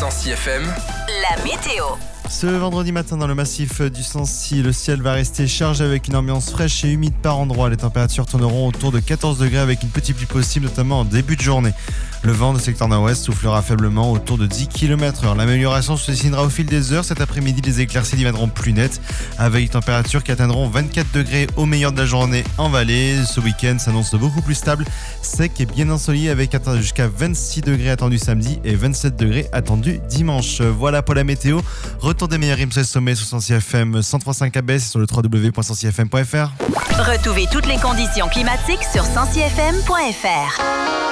Sancy FM, la météo. Ce vendredi matin dans le massif du Sancy, le ciel va rester chargé avec une ambiance fraîche et humide par endroits. Les températures tourneront autour de 14 degrés avec une petite pluie possible, notamment en début de journée. Le vent de secteur nord-ouest soufflera faiblement autour de 10 km/h. L'amélioration se dessinera au fil des heures. Cet après-midi, les éclaircies deviendront plus nettes avec des températures qui atteindront 24 degrés au meilleur de la journée en vallée. Ce week-end s'annonce beaucoup plus stable, sec et bien ensoleillé avec jusqu'à 26 degrés attendus samedi et 27 degrés attendus dimanche. Voilà pour la météo. Retour des meilleurs rimes sommets sur Sancy FM 103.5 ABS et sur le www.sancyfm.fr. Retrouvez toutes les conditions climatiques sur sancyfm.fr.